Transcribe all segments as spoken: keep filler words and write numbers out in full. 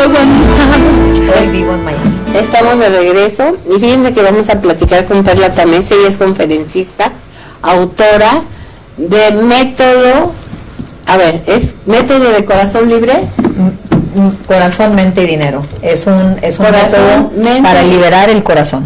aguantar. Hoy vivo en Miami. Estamos de regreso y fíjense que vamos a platicar con Perla Tamese. Ella es conferencista, autora de método, a ver, ¿es método de corazón libre? Corazón, mente y dinero. Es un, es un Corazón, método mente. para liberar el corazón.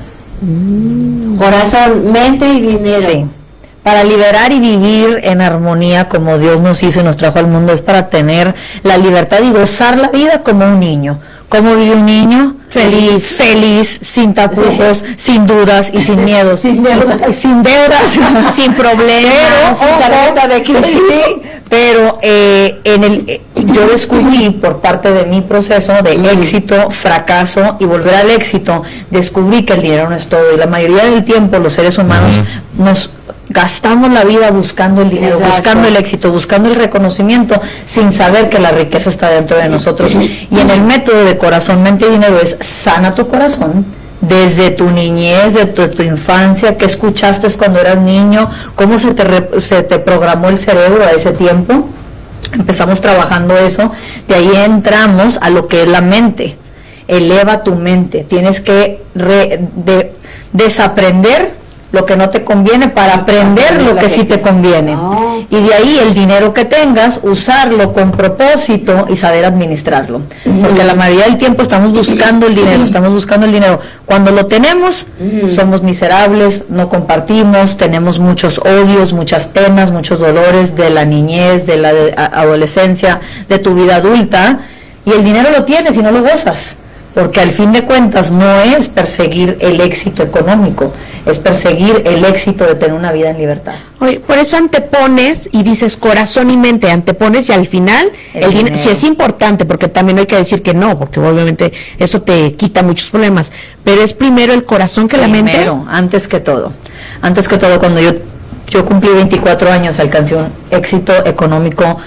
Corazón, mente y dinero. Sí. Para liberar y vivir en armonía como Dios nos hizo y nos trajo al mundo, es para tener la libertad y gozar la vida como un niño. ¿Cómo vive un niño? Feliz, feliz, sin tapujos, sin dudas y sin miedos. Sin deudas. Sin deudas, sin problemas, sin tarjeta de crédito. Sí, pero eh, en el, eh, yo descubrí por parte de mi proceso de Mm. éxito, fracaso y volver al éxito, descubrí que el dinero no es todo. Y la mayoría del tiempo los seres humanos Mm. nos gastamos la vida buscando el dinero, Exacto. buscando el éxito, buscando el reconocimiento, sin saber que la riqueza está dentro de nosotros. Y en el método de corazón, mente y dinero es sana tu corazón, desde tu niñez, de tu, tu infancia, qué escuchaste cuando eras niño, cómo se te, re- se te programó el cerebro a ese tiempo. Empezamos trabajando eso, de ahí entramos a lo que es la mente. Eleva tu mente, tienes que re- de- desaprender lo que no te conviene para aprender lo que sí te conviene. Oh. Y de ahí el dinero que tengas, usarlo con propósito y saber administrarlo. Porque la mayoría del tiempo estamos buscando el dinero, estamos buscando el dinero. Cuando lo tenemos, somos miserables, no compartimos, tenemos muchos odios, muchas penas, muchos dolores de la niñez, de la de- a- adolescencia, de tu vida adulta, y el dinero lo tienes y no lo gozas. Porque al fin de cuentas no es perseguir el éxito económico, es perseguir el éxito de tener una vida en libertad. Oye, por eso antepones y dices corazón y mente, antepones y al final El el, dinero dinero. sí es importante, porque también hay que decir que no, porque obviamente eso te quita muchos problemas, pero es primero el corazón que la mente. Primero, antes que todo. Antes que todo, cuando yo, yo cumplí veinticuatro años, alcancé un éxito económico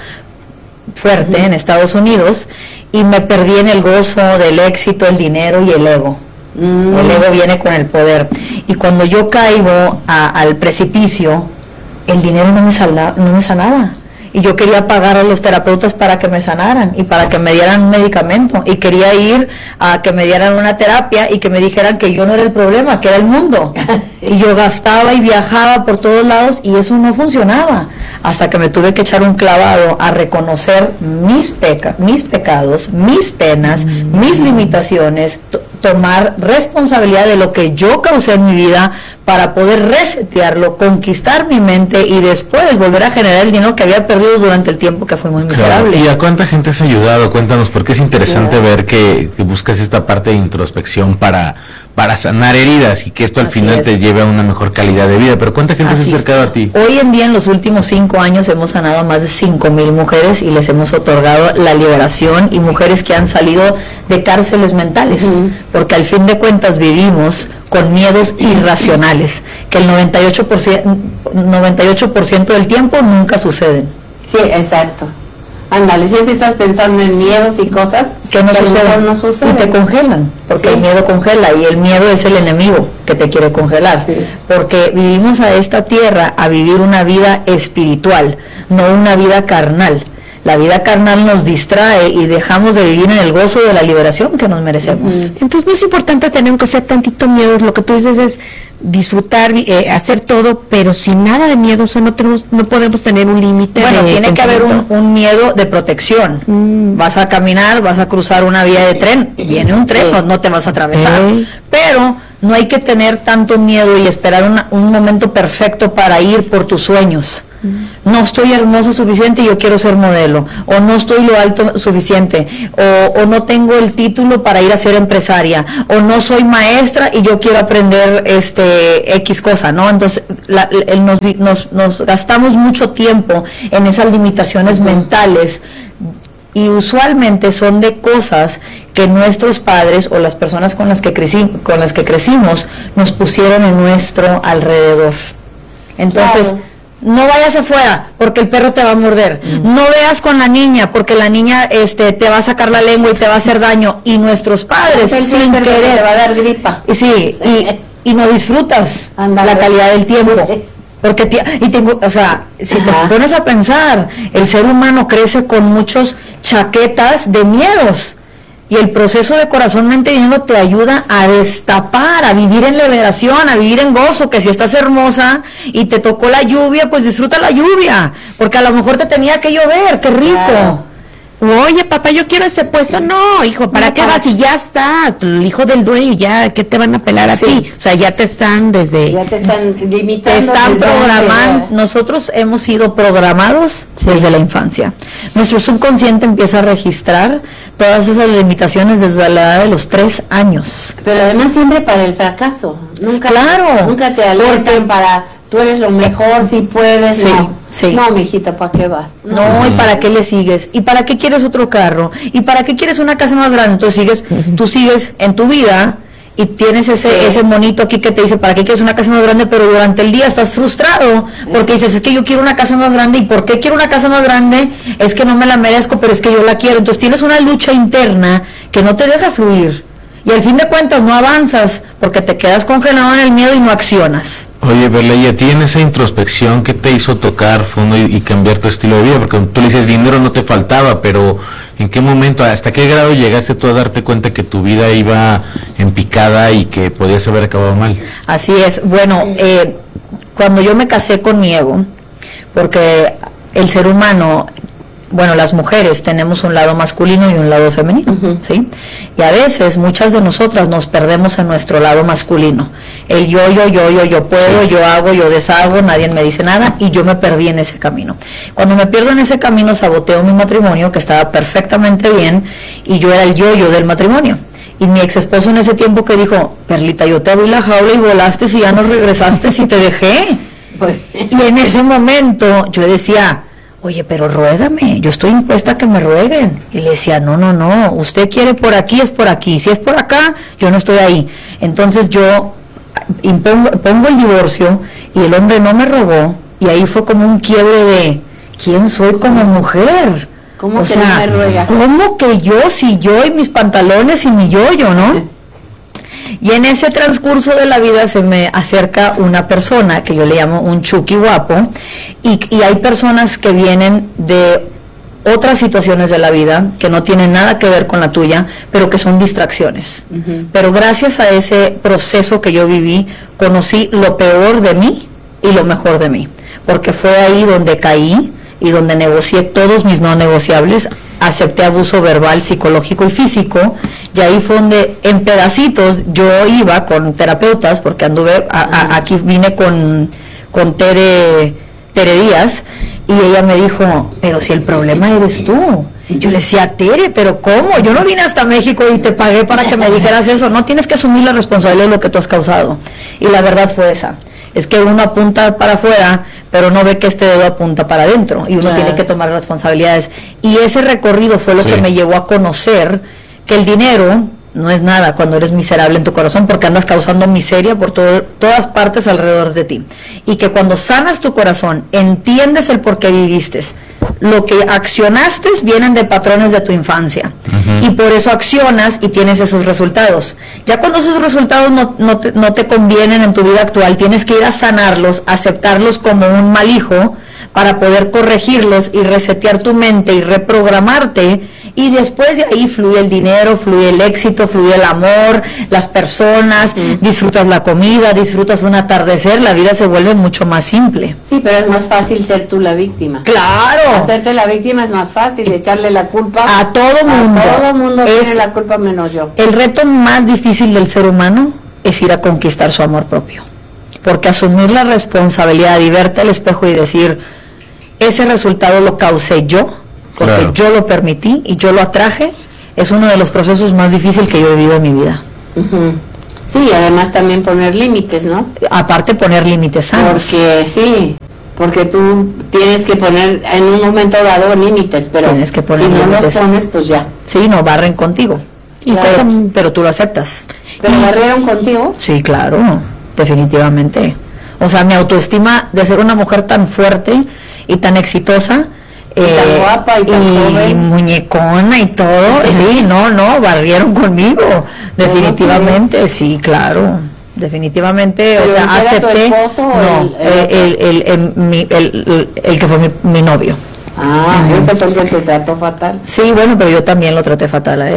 fuerte en Estados Unidos y me perdí en el gozo del éxito, el dinero y el ego. Mm. El ego viene con el poder. Y cuando yo caigo a- al precipicio, el dinero no me, sala- no me sanaba. Y yo quería pagar a los terapeutas para que me sanaran y para que me dieran un medicamento. Y quería ir a que me dieran una terapia y que me dijeran que yo no era el problema, que era el mundo. Y yo gastaba y viajaba por todos lados y eso no funcionaba. Hasta que me tuve que echar un clavado a reconocer mis, peca mis pecados, mis penas, mis limitaciones, to- tomar responsabilidad de lo que yo causé en mi vida para poder resetearlo, conquistar mi mente y después volver a generar el dinero que había perdido durante el tiempo que fui muy miserable. Claro. ¿Y a cuánta gente has ayudado? Cuéntanos, porque es interesante Claro. ver que, que buscas esta parte de introspección para, para sanar heridas y que esto al Así final es. te lleve a una mejor calidad de vida. Pero ¿cuánta gente se ha Así es. acercado a ti? Hoy en día, en los últimos cinco años, hemos sanado a más de cinco mil mujeres y les hemos otorgado la liberación, y mujeres que han salido de cárceles mentales, Ujú. porque al fin de cuentas vivimos con miedos irracionales, que el noventa y ocho por ciento, noventa y ocho por ciento del tiempo nunca suceden. Sí, exacto. Ándale, siempre estás pensando en miedos y cosas Que no a lo suceden, mejor no suceden. y te congelan, porque Sí. el miedo congela y el miedo es el enemigo que te quiere congelar, Sí. porque vivimos a esta tierra a vivir una vida espiritual, no una vida carnal. La vida carnal nos distrae y dejamos de vivir en el gozo de la liberación que nos merecemos. Ujú. Entonces no es importante tener aunque sea tantito miedo, lo que tú dices es disfrutar, eh, hacer todo, pero sin nada de miedo, o sea, no tenemos, no podemos tener un límite. Bueno, de tiene que haber un, pensamiento. un miedo de protección. Mm. Vas a caminar, vas a cruzar una vía de tren, viene un tren, Sí. no, no te vas a atravesar. Ok. Pero no hay que tener tanto miedo y esperar una- un momento perfecto para ir por tus sueños. No estoy hermosa suficiente y yo quiero ser modelo, o no estoy lo alto suficiente, o, o no tengo el título para ir a ser empresaria, o no soy maestra y yo quiero aprender este X cosa, ¿no? Entonces la- el- nos, vi- nos, nos gastamos mucho tiempo en esas limitaciones mentales, y usualmente son de cosas que nuestros padres o las personas con las que creci- con las que crecimos nos pusieron en nuestro alrededor. Entonces, Claro. no vayas afuera porque el perro te va a morder. No veas con la niña porque la niña este te va a sacar la lengua y te va a hacer daño. Y nuestros padres, El sin Twitter que te querer, va a dar gripa. y sí, y, y no disfrutas Ándale. la calidad del tiempo. Porque te- y tengo, o sea, si te Ajá. pones a pensar, el ser humano crece con muchos chaquetas de miedos. Y el proceso de corazón, mente y dinero te ayuda a destapar, a vivir en liberación, a vivir en gozo, que si estás hermosa y te tocó la lluvia, pues disfruta la lluvia, porque a lo mejor te tenía que llover, qué rico. Claro. Oye, papá, yo quiero ese puesto. No, hijo, ¿para No, qué para- vas? Y ya está, el hijo del dueño, ya, ¿qué te van a pelar a Sí. ti? O sea, ya te están desde... Ya te están Te limitando. están desde programando, antes. nosotros hemos sido programados desde la infancia. Nuestro subconsciente empieza a registrar todas esas limitaciones desde la edad de los tres años. Pero además siempre para el fracaso. Nunca, Claro. nunca te alertan para tú eres lo mejor, si puedes. Sí, no, sí. no, mijita, ¿para qué vas? No, ¿y para qué le sigues? ¿Y para qué quieres otro carro? ¿Y para qué quieres una casa más grande? Entonces sigues, tú sigues en tu vida y tienes ese, Sí. ese monito aquí que te dice, ¿para qué quieres una casa más grande? Pero durante el día estás frustrado porque dices, es que yo quiero una casa más grande. ¿Y por qué quiero una casa más grande? Es que no me la merezco, pero es que yo la quiero. Entonces tienes una lucha interna que no te deja fluir. Y al fin de cuentas no avanzas porque te quedas congelado en el miedo y no accionas. Oye, Perla, ¿y a ti en esa introspección qué te hizo tocar fondo y, y cambiar tu estilo de vida? Porque tú le dices, dinero no te faltaba, pero ¿en qué momento, hasta qué grado llegaste tú a darte cuenta que tu vida iba en picada y que podías haber acabado mal? Así es. Bueno, eh, cuando yo me casé con mi ego, porque el ser humano, bueno, las mujeres tenemos un lado masculino y un lado femenino, Ujú. ¿sí? Y a veces muchas de nosotras nos perdemos en nuestro lado masculino. El yo, yo, yo, yo, yo puedo, Sí. yo hago, yo deshago, nadie me dice nada y yo me perdí en ese camino. Cuando me pierdo en ese camino saboteo mi matrimonio, que estaba perfectamente bien, y yo era el yo, yo del matrimonio. Y mi ex esposo en ese tiempo que dijo, Perlita, yo te abrí la jaula y volaste y ya no regresaste y te dejé. Pues, Y en ese momento yo decía, oye, pero ruégame, yo estoy impuesta a que me rueguen. Y le decía, no, no, no, usted quiere por aquí, es por aquí. Si es por acá, yo no estoy ahí. Entonces yo impongo, pongo el divorcio y el hombre no me rogó. Y ahí fue como un quiebre de, ¿quién soy como mujer? ¿Cómo O que no sea, me ruegas? ¿cómo que yo, si yo y mis pantalones y mi yo-yo, no? Y en ese transcurso de la vida se me acerca una persona que yo le llamo un Chucky guapo, y, y hay personas que vienen de otras situaciones de la vida que no tienen nada que ver con la tuya, pero que son distracciones. Ujú. Pero gracias a ese proceso que yo viví, conocí lo peor de mí y lo mejor de mí, porque fue ahí donde caí y donde negocié todos mis no negociables, acepté abuso verbal, psicológico y físico, y ahí fue donde en pedacitos yo iba con terapeutas, porque anduve, a- a- aquí vine con, con Tere, Tere Díaz, y ella me dijo, pero si el problema eres tú. Yo le decía, Tere, pero ¿cómo? Yo no vine hasta México y te pagué para que me dijeras eso. No, tienes que asumir la responsabilidad de lo que tú has causado. Y la verdad fue esa. Es que uno apunta para afuera, pero no ve que este dedo apunta para adentro. Y uno Claro. tiene que tomar responsabilidades. Y ese recorrido fue lo Sí. que me llevó a conocer que el dinero no es nada cuando eres miserable en tu corazón, porque andas causando miseria por todo- todas partes alrededor de ti. Y que cuando sanas tu corazón, entiendes el por qué viviste. Lo que accionaste vienen de patrones de tu infancia. Ujú. Y por eso accionas y tienes esos resultados. Ya cuando esos resultados no, no, te, no te convienen en tu vida actual, tienes que ir a sanarlos, aceptarlos como un mal hijo para poder corregirlos y resetear tu mente y reprogramarte. Y después de ahí fluye el dinero, fluye el éxito, fluye el amor, las personas, disfrutas la comida, disfrutas un atardecer, la vida se vuelve mucho más simple. sí, pero es más fácil ser tú la víctima. ¡Claro! Hacerte la víctima es más fácil, echarle la culpa A todo mundo. A todo mundo Es- tiene la culpa menos yo. El reto más difícil del ser humano es ir a conquistar su amor propio. Porque asumir la responsabilidad y verte al espejo y decir, ese resultado lo causé yo, porque Claro. yo lo permití y yo lo atraje, es uno de los procesos más difíciles que yo he vivido en mi vida. Ujú. Sí, y además también poner límites, ¿no? Aparte poner límites sanos. Porque sí, porque tú tienes que poner en un momento dado límites, pero Tienes que poner si no límites. los pones, pues ya. Sí, no barren contigo. Y Claro. Pero, también- pero tú lo aceptas. ¿Pero barrieron contigo? Sí, claro, definitivamente. O sea, mi autoestima de ser una mujer tan fuerte y tan exitosa, Y tan guapa y tan joven. muñecona y todo, sí, no, no, barrieron conmigo, definitivamente, sí, claro, definitivamente, o ¿Pero sea, el que era tu acepté, esposo o no, el- el el, el, el, el- mi- el- el- el que fue mi, mi novio. Ah, ese fue el que te trató fatal. Sí, bueno, pero yo también lo traté fatal a él.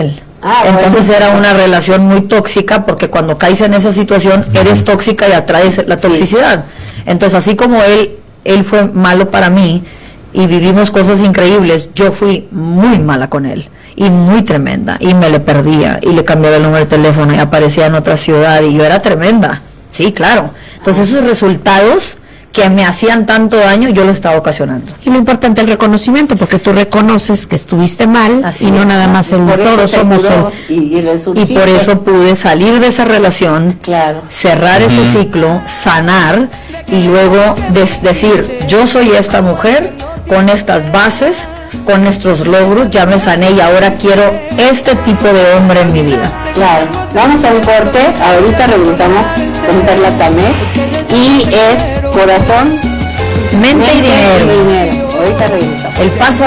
Ah, Entonces bueno. era una relación muy tóxica, porque cuando caes en esa situación eres tóxica y atraes la toxicidad. Entonces, así como él, él fue malo para mí y vivimos cosas increíbles, yo fui muy mala con él y muy tremenda, y me le perdía y le cambiaba el número de teléfono y aparecía en otra ciudad y yo era tremenda, sí, claro. Entonces esos resultados que me hacían tanto daño, yo lo estaba ocasionando. Y lo importante es el reconocimiento, porque tú reconoces que estuviste mal. Así y no es. nada más el Por eso todos se somos curó el, y, y Y resurgiste. por eso pude salir de esa relación, Claro. cerrar ese ciclo, sanar y luego des- decir, yo soy esta mujer con estas bases, con nuestros logros, ya me sané y ahora quiero este tipo de hombre en mi vida. Claro, vamos a un corte, ahorita regresamos con Perla Tamés y es Corazón, Mente y dinero. dinero. Ahorita regresamos. El paso